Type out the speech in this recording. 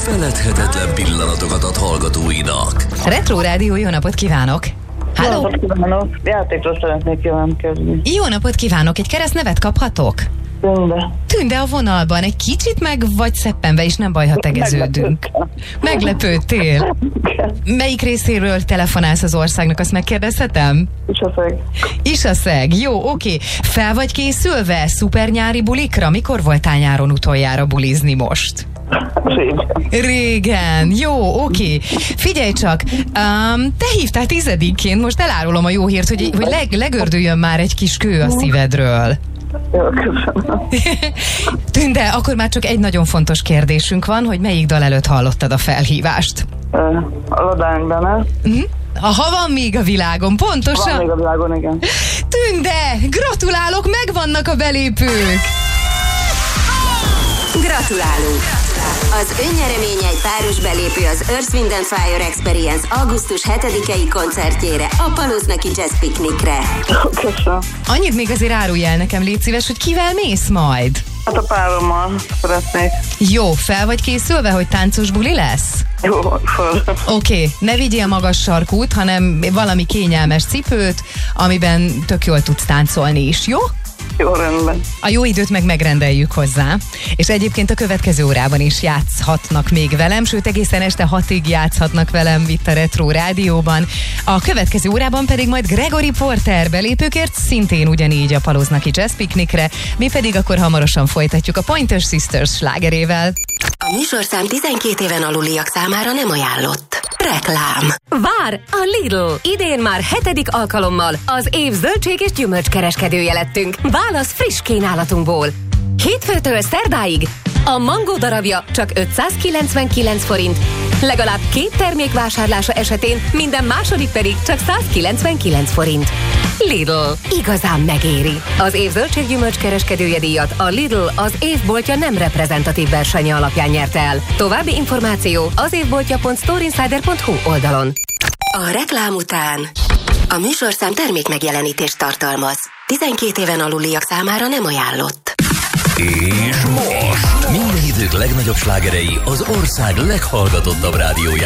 feledhetetlen pillanatokat ad hallgatóinak. Retro Rádió, jó napot kívánok! Jó napot kívánok! Játékra szeretnék jelentkezni. Jó napot kívánok! Egy keresztnevet kaphatok? Tünde. Tünde a vonalban. Egy kicsit meg vagy szeppenve, és nem baj, ha tegeződünk. Meglepődtél. Melyik részéről telefonálsz az országnak, azt megkérdezhetem? Isaszeg. Jó, oké. Fel vagy készülve szuper nyári bulikra? Mikor voltál nyáron utoljára bulizni most? Régen. Jó, oké. Figyelj csak, te hívtál 10-ként, most elárulom a jó hírt, hogy legördüljön már egy kis kő a szívedről. Jó, köszönöm. Tünde, akkor már csak egy nagyon fontos kérdésünk van, hogy melyik dal előtt hallottad a felhívást? A Ladány Bene. Ha van még a világon, pontosan? Van még a világon, igen. Tünde, gratulálok, megvannak a belépők! Gratulálunk! Az önnyeremény egy páros belépő az Earth, Wind & Fire Experience augusztus 7-i koncertjére, a Paloznaki Jazz Piknikre. Köszönöm. Annyit még azért árulj el nekem, légy szíves, hogy kivel mész majd? Hát a párommal szeretnék. Jó, fel vagy készülve, hogy táncos buli lesz? Jó, föl. Oké, ne vigyél magas sarkút, hanem valami kényelmes cipőt, amiben tök jól tudsz táncolni is, jó? Jó, rendben. A jó időt meg megrendeljük hozzá, és egyébként a következő órában is játszhatnak még velem, sőt egészen este 6-ig játszhatnak velem itt a Retro Rádióban. A következő órában pedig majd Gregory Porter belépőkért szintén ugyanígy a Paloznaki Jazz Piknikre, mi pedig akkor hamarosan folytatjuk a Pointer Sisters slágerével. A műsorszám 12 éven aluliak számára nem ajánlott. Reklám. Vár a Lidl! Idén már 7. alkalommal az év zöldség és gyümölcskereskedője lettünk. Válasz friss kínálatunkból. Hétfőtől szerdáig a mangó darabja csak 599 forint. Legalább 2 termék vásárlása esetén minden második pedig csak 199 forint. Lidl. Igazán megéri. Az év zöldség-gyümölcs kereskedője díjat a Lidl az évboltja nem reprezentatív versenye alapján nyerte el. További információ az évboltja.storeinsider.hu oldalon. A reklám után a műsorszám termékmegjelenítést tartalmaz. 12 éven aluliak számára nem ajánlott. És most minden idők legnagyobb slágerei az ország leghallgatottabb rádiójában.